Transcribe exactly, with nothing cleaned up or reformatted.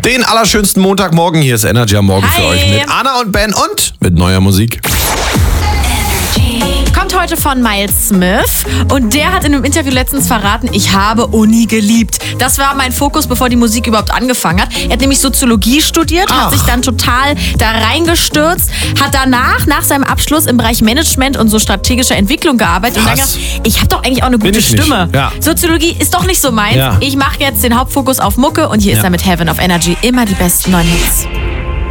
Den allerschönsten Montagmorgen. Hier ist Energy am Morgen Hi. für euch mit Anna und Ben und mit neuer Musik. Kommt heute von Miles Smith und der hat in einem Interview letztens verraten, ich habe Uni geliebt. Das war mein Fokus, bevor die Musik überhaupt angefangen hat. Er hat nämlich Soziologie studiert, Ach. hat sich dann total da reingestürzt, hat danach, nach seinem Abschluss im Bereich Management und so strategischer Entwicklung gearbeitet und dann Was? gedacht, ich habe doch eigentlich auch eine Bin gute ich nicht. Stimme. Ja. Soziologie ist doch nicht so meins. Ja. Ich mache jetzt den Hauptfokus auf Mucke und hier ist Ja. er mit Heaven of Energy. Immer die besten neuen Hits.